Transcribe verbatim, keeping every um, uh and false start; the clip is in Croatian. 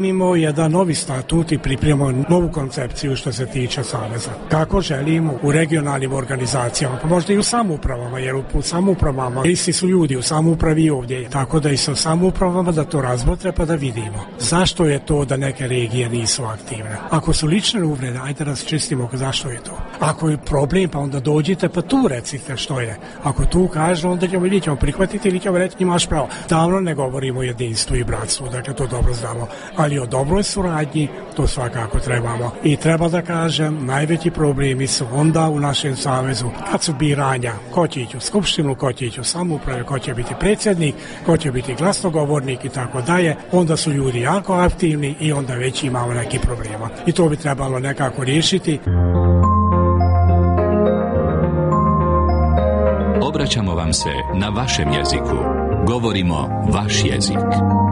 Imamo jedan novi statut i pripremamo novu koncepciju što se tiče saveza. Kako želimo u regionalnim organizacijama, pa možda i u samoupravama, jer u samoupravama isti su ljudi u samoupravi ovdje. Tako da i sa samoupravama da to razmotre pa da vidimo. Zašto je to da neke regije nisu aktivne? Ako su lične uvrede, ajde raščistimo zašto je to. Ako je problem, pa onda dođite pa tu recite što je. Ako tu kaže, onda ćemo ili ćemo prihvatiti ili ćemo reći imaš pravo. Davno ne govorimo o jedinstvu i bratstvu, dakle to dobro znamo. Ali o dobroj suradnji to svakako trebamo. I treba da kažem, najveći problemi su onda u našem savezu kad su biranja, ko će ići u skupštinu, ko će ići u samouprave, ko će biti predsjednik, ko će biti glasnogovornik i tako dalje. Onda su ljudi jako aktivni i onda već imamo neki problema. I to bi trebalo nekako riješiti. Obraćamo vam se na vašem jeziku. Govorimo vaš jezik.